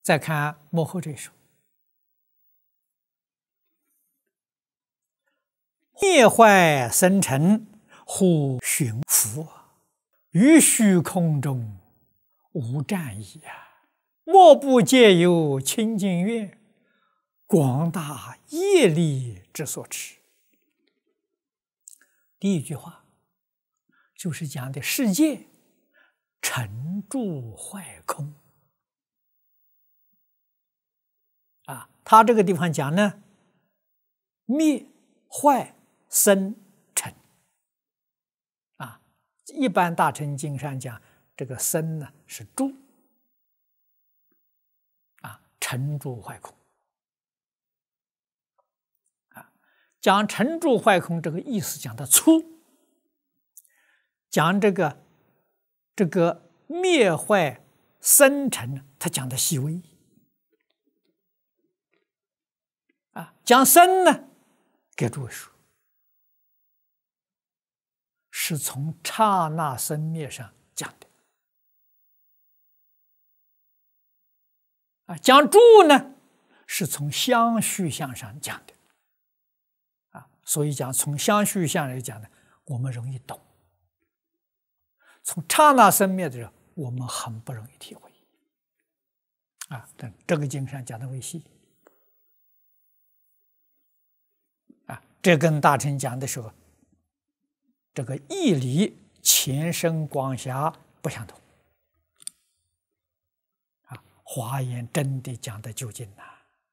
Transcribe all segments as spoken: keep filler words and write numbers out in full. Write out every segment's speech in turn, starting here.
再看幕后这一首，灭坏生成，忽寻福，于虚空中无战矣啊！莫不皆由清净愿，广大业力之所持。第一句话就是讲的世界成住坏空啊，他这个地方讲呢，灭坏生成啊，一般大乘经上讲这个生呢是住啊，成住坏空啊，讲成住坏空这个意思讲的粗，讲这个这个灭坏生成他讲的细微啊，讲生呢给诸位说是从刹那生灭上讲的啊，讲住呢是从相续相上讲的啊，所以讲从相续相来讲呢，我们容易懂；从刹那生灭的时候，我们很不容易体会啊。但这个经上讲的为细啊，这跟大乘讲的时候，这个义理前深广狭不相同啊。华严真的讲的究竟呐、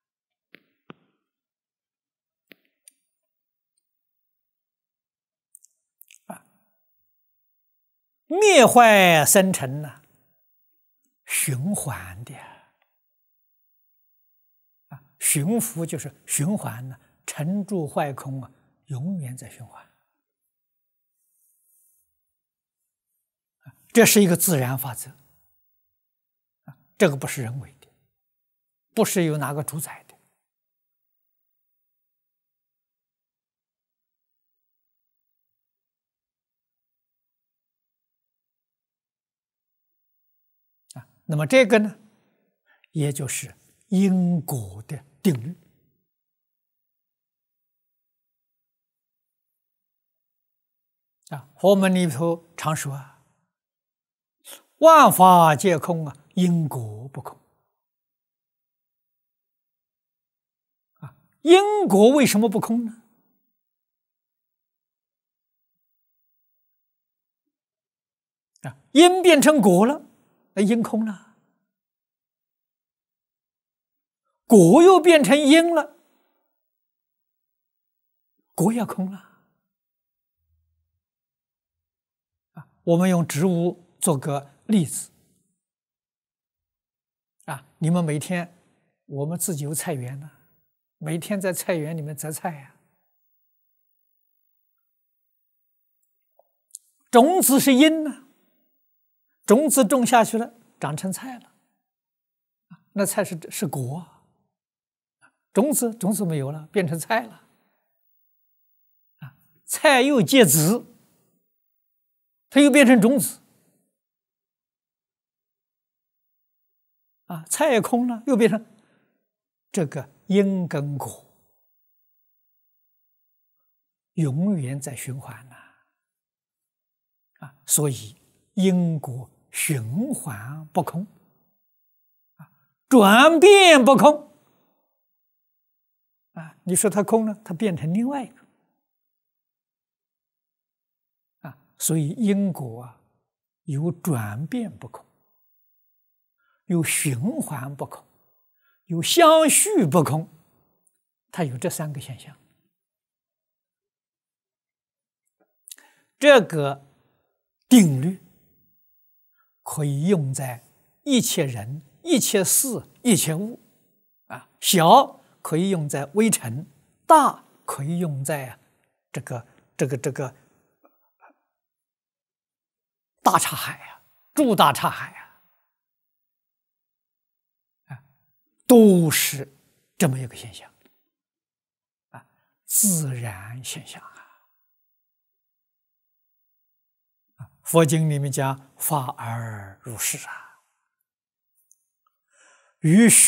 啊，灭坏生成呢，循环的啊，循伏就是循环呢，成住坏空啊，永远在循环。这是一个自然法则，这个不是人为的，不是由哪个主宰的啊。那么这个呢，也就是因果的定律啊。佛门里头常说啊，万法皆空啊，因果不空啊。因果为什么不空呢？啊，因变成果了，那因空了；果又变成因了，果也空了。啊，我们用植物做个例子啊，你们每天我们自己有菜园呢，每天在菜园里面摘菜呀、啊，种子是因呢、啊，种子种下去了，长成菜了，那菜是是果，种子种子没有了，变成菜了，啊，菜又结籽，它又变成种子。啊，菜也空了，又变成这个因跟果，永远在循环呐、啊！啊，所以因果循环不空，啊，转变不空，啊，你说它空了，它变成另外一个，啊，所以因果啊，有转变不空。有循环不空，有相续不空，它有这三个现象。这个定律可以用在一切人、一切事、一切物啊，小可以用在微尘，大可以用在这个这个这个大刹海啊，诸大刹海啊。都是这么一个现象啊，自然现象啊。佛经里面讲法而如是啊， 与